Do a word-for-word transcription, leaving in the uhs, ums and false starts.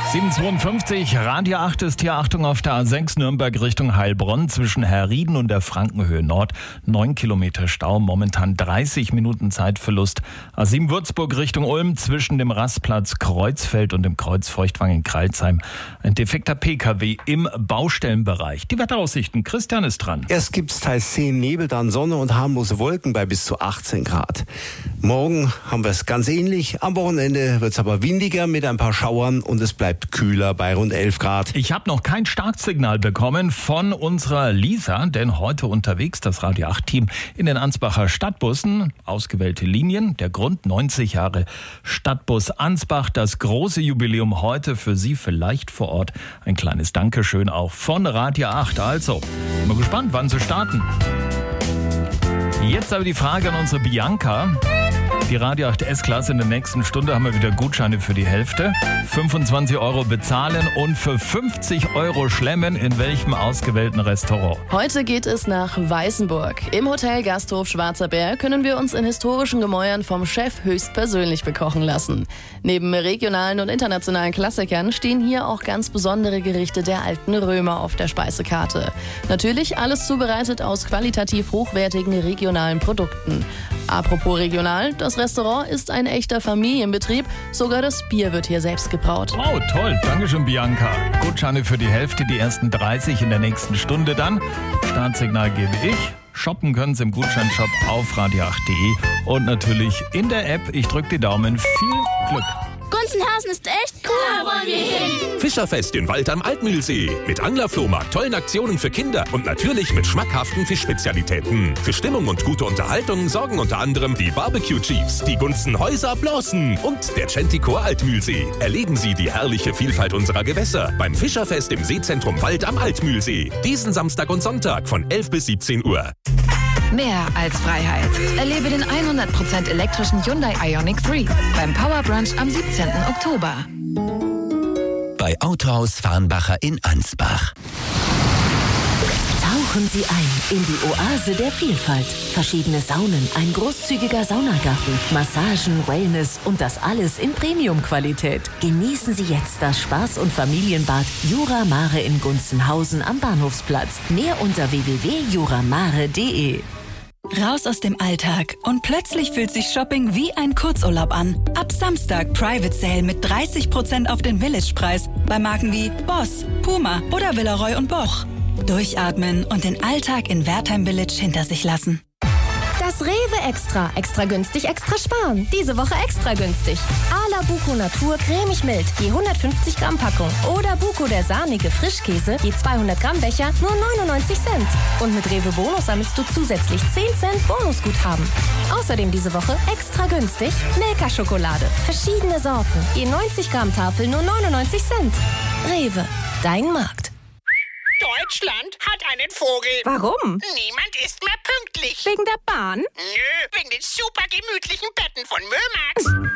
sieben Uhr zweiundfünfzig, Radio acht ist hier. Achtung auf der A sechs Nürnberg Richtung Heilbronn zwischen Herrieden und der Frankenhöhe Nord. neun Kilometer Stau, momentan dreißig Minuten Zeitverlust. A sieben Würzburg Richtung Ulm zwischen dem Rastplatz Kreuzfeld und dem Kreuz Feuchtwang in Kralsheim. Ein defekter P K W im Baustellenbereich. Die Wetteraussichten, Christian ist dran. Erst gibt's teils zehn Nebel, dann Sonne und harmlose Wolken bei bis zu achtzehn Grad. Morgen haben wir es ganz ähnlich. Am Wochenende wird's aber windiger mit ein paar Schauern und es bleibt kühler bei rund elf Grad. Ich habe noch kein Startsignal bekommen von unserer Lisa, denn heute unterwegs das Radio acht Team in den Ansbacher Stadtbussen. Ausgewählte Linien, der Grund neunzig Jahre Stadtbus Ansbach. Das große Jubiläum heute für Sie vielleicht vor Ort. Ein kleines Dankeschön auch von Radio acht. Also, bin mal gespannt, wann Sie starten. Jetzt aber die Frage an unsere Bianca. Die Radio acht S-Klasse in der nächsten Stunde haben wir wieder Gutscheine für die Hälfte. fünfundzwanzig Euro bezahlen und für fünfzig Euro schlemmen in welchem ausgewählten Restaurant. Heute geht es nach Weißenburg. Im Hotel Gasthof Schwarzer Bär können wir uns in historischen Gemäuern vom Chef höchstpersönlich bekochen lassen. Neben regionalen und internationalen Klassikern stehen hier auch ganz besondere Gerichte der alten Römer auf der Speisekarte. Natürlich alles zubereitet aus qualitativ hochwertigen regionalen Produkten. Apropos regional, das Restaurant ist ein echter Familienbetrieb. Sogar das Bier wird hier selbst gebraut. Oh, toll. Dankeschön, Bianca. Gutscheine für die Hälfte, die ersten dreißig in der nächsten Stunde dann. Startsignal gebe ich. Shoppen können Sie im Gutscheinshop auf radio acht punkt de und natürlich in der App. Ich drücke die Daumen. Viel Glück. Gunzenhausen ist echt cool. Da wollen wir hin. Fischerfest in Wald am Altmühlsee. Mit Anglerflohmarkt, tollen Aktionen für Kinder und natürlich mit schmackhaften Fischspezialitäten. Für Stimmung und gute Unterhaltung sorgen unter anderem die Barbecue Chiefs, die Gunzenhäuser Blossen und der Chanticor Altmühlsee. Erleben Sie die herrliche Vielfalt unserer Gewässer beim Fischerfest im Seezentrum Wald am Altmühlsee. Diesen Samstag und Sonntag von elf bis siebzehn Uhr. Mehr als Freiheit. Erlebe den hundert Prozent elektrischen Hyundai Ioniq drei beim Power Brunch am siebzehnten Oktober. Bei Autohaus Farnbacher in Ansbach. Tauchen Sie ein in die Oase der Vielfalt. Verschiedene Saunen, ein großzügiger Saunagarten, Massagen, Wellness und das alles in Premium-Qualität. Genießen Sie jetzt das Spaß- und Familienbad Jura Mare in Gunzenhausen am Bahnhofsplatz. Mehr unter w w w punkt juramare punkt de. Raus aus dem Alltag und plötzlich fühlt sich Shopping wie ein Kurzurlaub an. Ab Samstag Private Sale mit dreißig Prozent auf den Village-Preis bei Marken wie Boss, Puma oder Villeroy und Boch. Durchatmen und den Alltag in Wertheim Village hinter sich lassen. Das Rewe Extra. Extra günstig, extra sparen. Diese Woche extra günstig. Ala Buko Natur cremig mild, je hundertfünfzig Gramm Packung. Oder Buko der sahnige Frischkäse, je zweihundert Gramm Becher, nur neunundneunzig Cent. Und mit Rewe Bonus sammelst du zusätzlich zehn Cent Bonusguthaben. Außerdem diese Woche extra günstig Milka Schokolade. Verschiedene Sorten, je neunzig Gramm Tafel, nur neunundneunzig Cent. Rewe, dein Markt. Deutschland hat einen Vogel. Warum? Niemand ist mehr pünktlich. Wegen der Bahn? Nö, wegen den super gemütlichen Betten von Mömax.